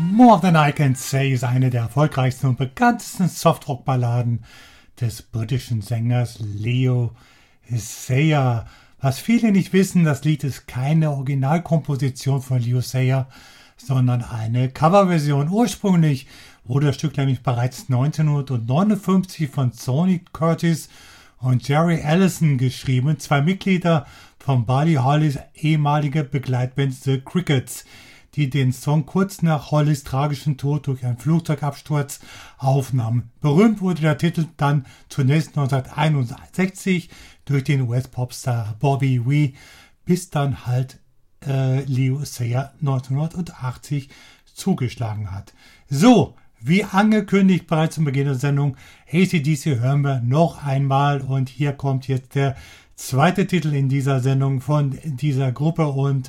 More Than I Can Say ist eine der erfolgreichsten und bekanntesten Softrock-Balladen des britischen Sängers Leo Sayer. Was viele nicht wissen, das Lied ist keine Originalkomposition von Leo Sayer, sondern eine Coverversion. Ursprünglich wurde das Stück nämlich bereits 1959 von Sonny Curtis und Jerry Allison geschrieben, zwei Mitglieder von Buddy Hollys ehemalige Begleitband The Crickets, die den Song kurz nach Hollys tragischem Tod durch einen Flugzeugabsturz aufnahmen. Berühmt wurde der Titel dann zunächst 1961 durch den US-Popstar Bobby Wee, bis dann halt Leo Sayer 1980 zugeschlagen hat. So, wie angekündigt bereits zum Beginn der Sendung, AC/DC hören wir noch einmal und hier kommt jetzt der zweite Titel in dieser Sendung von dieser Gruppe und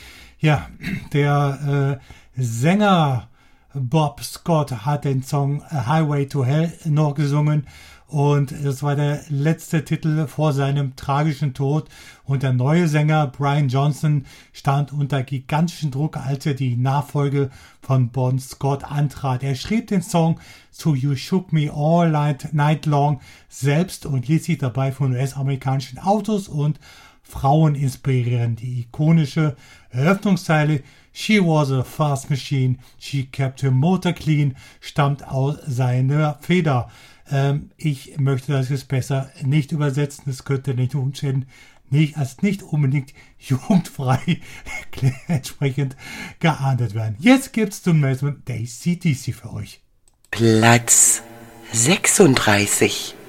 der Sänger Bob Scott hat den Song Highway to Hell noch gesungen und es war der letzte Titel vor seinem tragischen Tod und der neue Sänger Brian Johnson stand unter gigantischem Druck, als er die Nachfolge von Bon Scott antrat. Er schrieb den Song zu You Shook Me All Night Long selbst und ließ sich dabei von US-amerikanischen Autos und Frauen inspirieren. Die ikonische Eröffnungszeile She was a fast machine, she kept her motor clean stammt aus seiner Feder. Ich möchte das jetzt besser nicht übersetzen, es könnte nicht umständen nicht unbedingt jugendfrei entsprechend geahndet werden. Jetzt gibt's zum nächsten Mal AC/DC für euch. Platz 36.